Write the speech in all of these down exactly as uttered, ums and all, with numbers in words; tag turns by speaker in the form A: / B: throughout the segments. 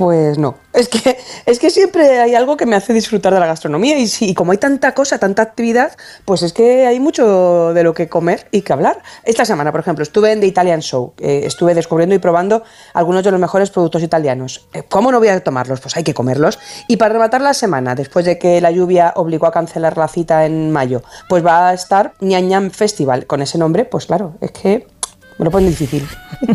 A: Pues no, es que, es que siempre hay algo que me hace disfrutar de la gastronomía y, sí, y como hay tanta cosa, tanta actividad, pues es que hay mucho de lo que comer y que hablar. Esta semana, por ejemplo, estuve en The Italian Show, eh, estuve descubriendo y probando algunos de los mejores productos italianos. Eh, ¿Cómo no voy a tomarlos? Pues hay que comerlos. Y para rematar la semana, después de que la lluvia obligó a cancelar la cita en mayo, pues va a estar Ñam Ñam Festival. Con ese nombre, pues claro, es que me lo pone difícil.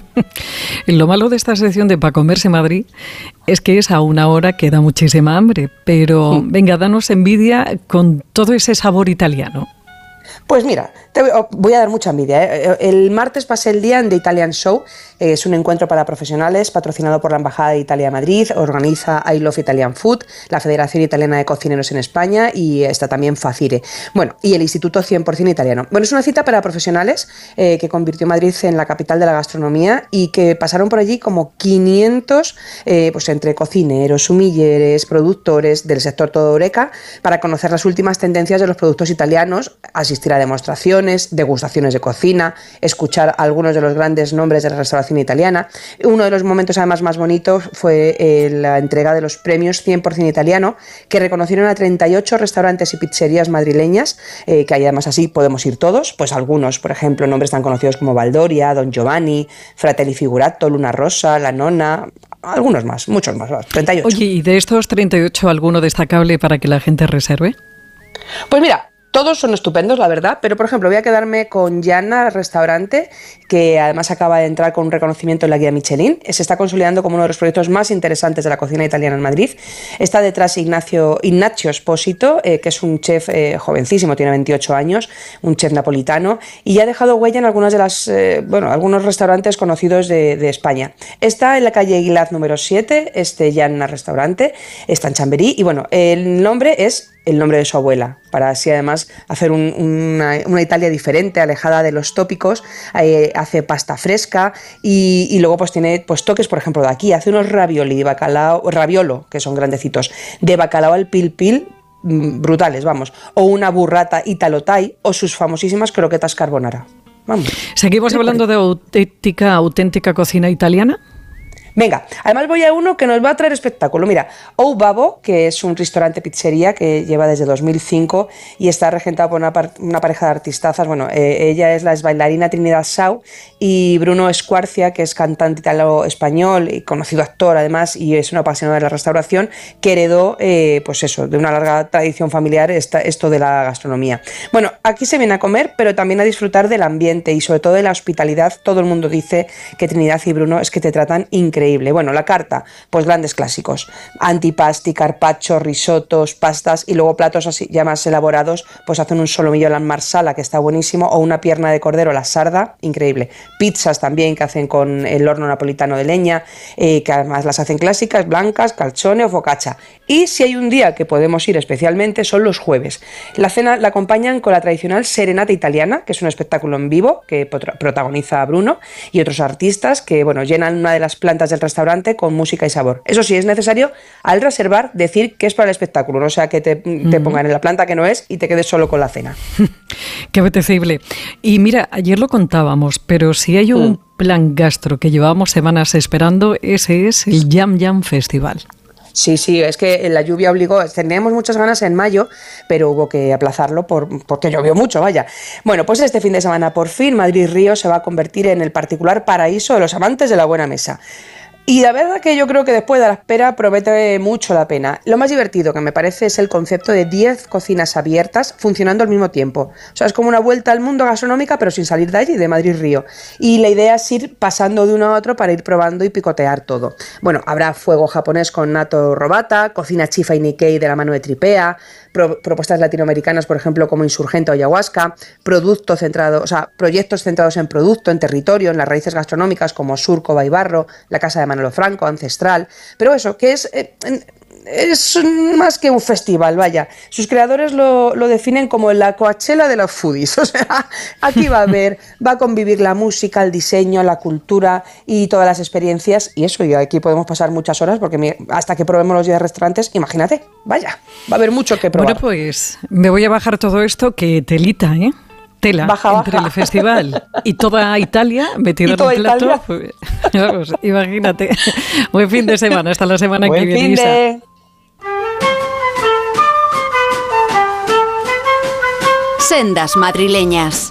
B: Lo malo de esta sección de Pa' Comerse Madrid es que es a una hora que da muchísima hambre, pero mm. venga, danos envidia con todo ese sabor italiano.
A: Pues mira, te voy a dar mucha envidia, ¿eh? El martes pasé el día en The Italian Show, eh, es un encuentro para profesionales patrocinado por la Embajada de Italia a Madrid, organiza I Love Italian Food, la Federación Italiana de Cocineros en España y está también Facire. Bueno, y el Instituto cien por ciento Italiano. Bueno, es una cita para profesionales eh, que convirtió Madrid en la capital de la gastronomía y que pasaron por allí como quinientos, eh, pues entre cocineros, sumilleres, productores del sector todo Horeca, para conocer las últimas tendencias de los productos italianos, asistir a demostraciones, degustaciones de cocina, escuchar algunos de los grandes nombres de la restauración italiana. Uno de los momentos además más bonitos fue eh, la entrega de los premios cien por ciento Italiano, que reconocieron a treinta y ocho restaurantes y pizzerías madrileñas, eh, que además así podemos ir todos, pues algunos, por ejemplo, nombres tan conocidos como Valdoria, Don Giovanni, Fratelli Figurato, Luna Rosa, La Nonna, algunos más, muchos más, treinta y ocho.
B: Oye, ¿y de estos treinta y ocho alguno destacable para que la gente reserve?
A: Pues mira, todos son estupendos, la verdad, pero por ejemplo voy a quedarme con Gianna Restaurante, que además acaba de entrar con un reconocimiento en la guía Michelin. Se está consolidando como uno de los proyectos más interesantes de la cocina italiana en Madrid. Está detrás Ignacio, Ignacio Espósito, eh, que es un chef eh, jovencísimo, tiene veintiocho años, un chef napolitano, y ha dejado huella en algunas de las, eh, bueno, algunos restaurantes conocidos de, de España. Está en la calle Aguilar número siete, este Gianna Restaurante, está en Chamberí, y bueno, el nombre es el nombre de su abuela, para así además hacer un, una, una Italia diferente, alejada de los tópicos. Eh, hace pasta fresca y, y luego pues tiene pues toques, por ejemplo, de aquí, hace unos ravioli de bacalao, raviolo, que son grandecitos, de bacalao al pil pil, brutales, vamos, o una burrata italo-thai o sus famosísimas croquetas carbonara. Vamos.
B: ¿Seguimos hablando de auténtica, auténtica cocina italiana?
A: Venga, además voy a uno que nos va a traer espectáculo. Mira, O Babo, que es un restaurante pizzería que lleva desde dos mil cinco y está regentado por una, par- una pareja de artistazas. Bueno, eh, ella es la ex bailarina Trinidad Sau y Bruno Escuarcia, que es cantante italo-español y conocido actor además y es un apasionado de la restauración, que heredó, eh, pues eso, de una larga tradición familiar esta, esto de la gastronomía. Bueno, aquí se viene a comer, pero también a disfrutar del ambiente y sobre todo de la hospitalidad. Todo el mundo dice que Trinidad y Bruno es que te tratan increíble. Bueno, la carta, pues grandes clásicos, antipasti, carpaccio, risotos, pastas y luego platos así ya más elaborados, pues hacen un solomillo alla marsala que está buenísimo o una pierna de cordero, la sarda, increíble. Pizzas también que hacen con el horno napolitano de leña, eh, que además las hacen clásicas, blancas, calzone o focaccia. Y si hay un día que podemos ir especialmente son los jueves. La cena la acompañan con la tradicional serenata italiana, que es un espectáculo en vivo que protagoniza Bruno y otros artistas que, bueno, llenan una de las plantas del restaurante con música y sabor. Eso sí, es necesario al reservar decir que es para el espectáculo, no sea que te, te pongan en la planta que no es y te quedes solo con la cena.
B: Qué apetecible. Y mira, ayer lo contábamos, pero si hay un mm. plan gastro que llevábamos semanas esperando, ese es el Ñam Ñam Festival.
A: Sí, sí, es que la lluvia obligó, teníamos muchas ganas en mayo, pero hubo que aplazarlo por, porque llovió mucho, vaya. Bueno, pues este fin de semana por fin Madrid-Río se va a convertir en el particular paraíso de los amantes de la buena mesa. Y la verdad que yo creo que después de la espera promete mucho la pena. Lo más divertido que me parece es el concepto de diez cocinas abiertas funcionando al mismo tiempo. O sea, es como una vuelta al mundo gastronómica pero sin salir de allí, de Madrid-Río. Y la idea es ir pasando de uno a otro para ir probando y picotear todo. Bueno, habrá fuego japonés con natto robata, cocina chifa y Nikkei de la mano de Tripea, pro- propuestas latinoamericanas, por ejemplo, como Insurgente o Ayahuasca, productos centrados, o sea, proyectos centrados en producto, en territorio, en las raíces gastronómicas como Surco, Baibarro, la Casa de Manolo Franco, Ancestral, pero eso, que es, eh, es más que un festival, vaya. Sus creadores lo, lo definen como la Coachella de los foodies, o sea, aquí va a haber, va a convivir la música, el diseño, la cultura y todas las experiencias, y eso, y aquí podemos pasar muchas horas, porque hasta que probemos los diez restaurantes, imagínate, vaya, va a haber mucho que probar.
B: Bueno, pues me voy a bajar todo esto, que telita, ¿eh? tela
A: baja,
B: entre
A: baja.
B: el festival y toda Italia metida en un plato. Pues, vamos, imagínate. Buen fin de semana, hasta la semana
A: Buen
B: que viene,
A: fin
B: Isa.
A: de...
C: Sendas madrileñas.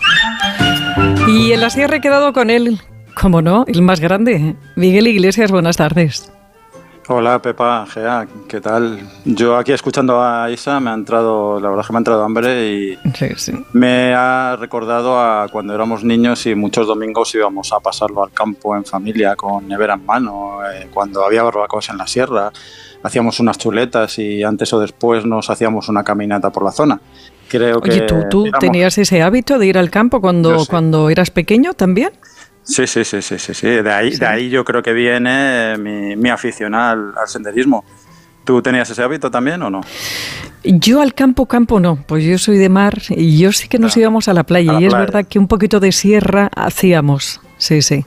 B: Y en la sierra he quedado con él, como no, el más grande. Miguel Iglesias, buenas tardes.
D: Hola Pepa, Gea, ¿qué tal? Yo aquí escuchando a Isa me ha entrado, la verdad es que me ha entrado hambre y
B: sí, sí.
D: me ha recordado a cuando éramos niños y muchos domingos íbamos a pasarlo al campo en familia con nevera en mano, eh, cuando había barbacoas en la sierra, hacíamos unas chuletas y antes o después nos hacíamos una caminata por la zona. Creo que,
B: Oye, ¿tú, tú
D: digamos,
B: tenías ese hábito de ir al campo cuando,
D: sí.
B: cuando eras pequeño también?
D: Sí, sí, sí, sí, sí, sí. De ahí, sí. de ahí yo creo que viene mi, mi afición al, al senderismo. ¿Tú tenías ese hábito también o no?
B: Yo al campo, campo no, pues yo soy de mar y yo sí que nos ah, íbamos a la playa a la y playa. Es verdad que un poquito de sierra hacíamos, sí, sí.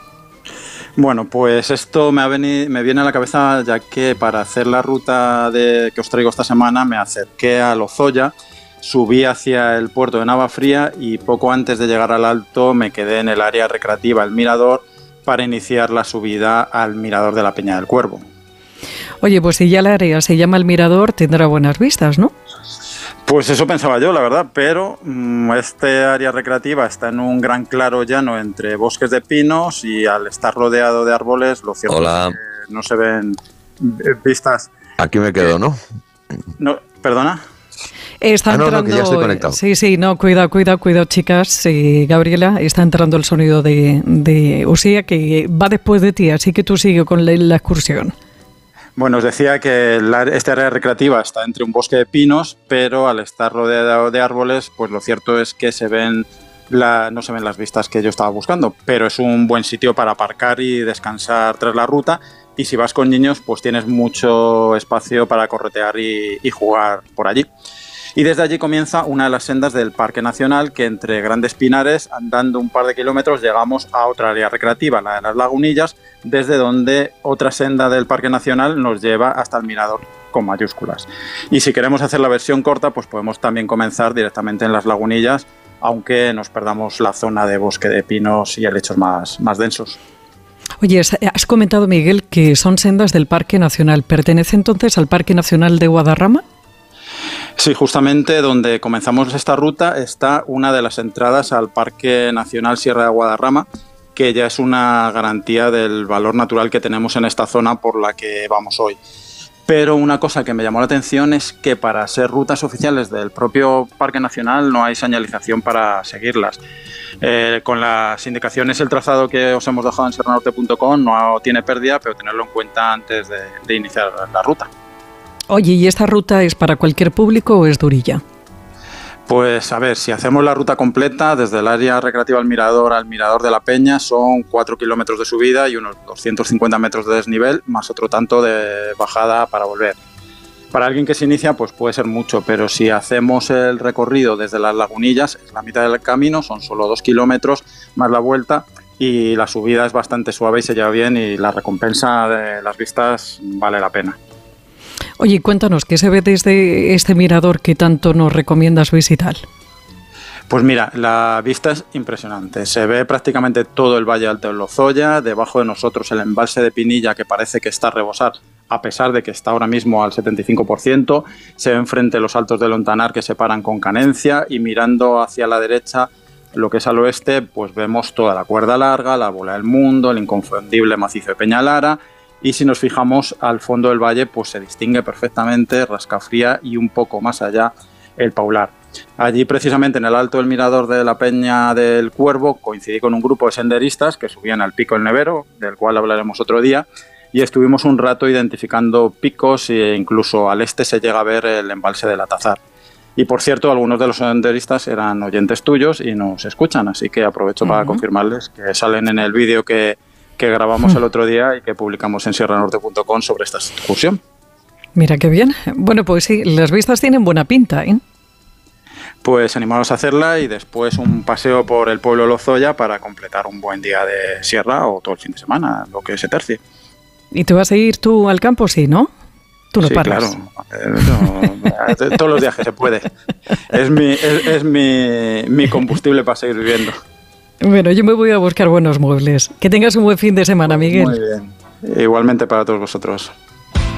D: Bueno, pues esto me, ha venido, me viene a la cabeza ya que para hacer la ruta de, que os traigo esta semana me acerqué a Lozoya, subí hacia el puerto de Navafría y poco antes de llegar al alto me quedé en el área recreativa El Mirador para iniciar la subida al Mirador de la Peña del Cuervo.
B: Oye, pues si ya la área se llama El Mirador, tendrá buenas vistas, ¿no?
D: Pues eso pensaba yo, la verdad, pero mmm, este área recreativa está en un gran claro llano entre bosques de pinos y al estar rodeado de árboles, lo cierto
E: Hola.
D: es que no se ven vistas.
E: Aquí me quedo, ¿no?
D: no ¿Perdona?
B: Está
E: ah, no,
B: entrando,
E: no, que ya estoy conectado.
B: Sí, sí, no, cuidado, cuidado, cuidado, chicas. Sí, Gabriela, está entrando el sonido de, de Usía, que va después de ti, así que tú sigue con la, la excursión.
D: Bueno, os decía que la, esta área recreativa está entre un bosque de pinos, pero al estar rodeado de árboles, pues lo cierto es que se ven la, no se ven las vistas que yo estaba buscando, pero es un buen sitio para aparcar y descansar tras la ruta. Y si vas con niños, pues tienes mucho espacio para corretear y, y jugar por allí. Y desde allí comienza una de las sendas del Parque Nacional, que entre grandes pinares, andando un par de kilómetros, llegamos a otra área recreativa, la de las Lagunillas, desde donde otra senda del Parque Nacional nos lleva hasta el Mirador con mayúsculas. Y si queremos hacer la versión corta, pues podemos también comenzar directamente en las Lagunillas, aunque nos perdamos la zona de bosque de pinos y helechos más, más densos.
B: Oye, has comentado, Miguel, que son sendas del Parque Nacional. ¿Pertenece entonces al Parque Nacional de Guadarrama?
D: Sí, justamente donde comenzamos esta ruta está una de las entradas al Parque Nacional Sierra de Guadarrama, que ya es una garantía del valor natural que tenemos en esta zona por la que vamos hoy. Pero una cosa que me llamó la atención es que para ser rutas oficiales del propio Parque Nacional no hay señalización para seguirlas. Eh, con las indicaciones, el trazado que os hemos dejado en sierra norte punto com no tiene pérdida, pero tenerlo en cuenta antes de, de iniciar la ruta.
B: Oye, ¿y esta ruta es para cualquier público o es durilla?
D: Pues a ver, si hacemos la ruta completa, desde el área recreativa al Mirador al Mirador de la Peña, son cuatro kilómetros de subida y unos doscientos cincuenta metros de desnivel, más otro tanto de bajada para volver. Para alguien que se inicia, pues puede ser mucho, pero si hacemos el recorrido desde las Lagunillas, es la mitad del camino, son solo dos kilómetros más la vuelta, y la subida es bastante suave y se lleva bien, y la recompensa de las vistas vale la pena.
B: Oye, cuéntanos, ¿qué se ve desde este mirador que tanto nos recomiendas visitar?
D: Pues mira, la vista es impresionante. Se ve prácticamente todo el Valle Alto de Lozoya, debajo de nosotros el embalse de Pinilla, que parece que está a rebosar, a pesar de que está ahora mismo al setenta y cinco por ciento. Se ven frente los Altos de Lontanar, que se paran con Canencia, y mirando hacia la derecha, lo que es al oeste, pues vemos toda la Cuerda Larga, la Bola del Mundo, el inconfundible macizo de Peñalara. Y si nos fijamos al fondo del valle, pues se distingue perfectamente Rascafría y un poco más allá el Paular. Allí, precisamente en el alto del Mirador de la Peña del Cuervo, coincidí con un grupo de senderistas que subían al Pico El Nevero, del cual hablaremos otro día, y estuvimos un rato identificando picos e incluso al este se llega a ver el embalse del Atazar. Y por cierto, algunos de los senderistas eran oyentes tuyos y nos escuchan, así que aprovecho uh-huh. para confirmarles que salen en el vídeo que que grabamos el otro día y que publicamos en sierra norte punto com sobre esta excursión.
B: Mira qué bien. Bueno, pues sí, las vistas tienen buena pinta, ¿eh?
D: Pues animaros a hacerla y después un paseo por el pueblo de Lozoya para completar un buen día de sierra o todo el fin de semana, lo que se tercie.
B: ¿Y te vas a ir tú al campo? Sí, ¿no? Tú no
D: sí,
B: paras.
D: Claro. Eh, no, todos los días que se puede. Es mi, es, es mi, mi combustible para seguir viviendo.
B: Bueno, yo me voy a buscar buenos muebles. Que tengas un buen fin de semana, Miguel.
D: Muy bien. Igualmente para todos vosotros.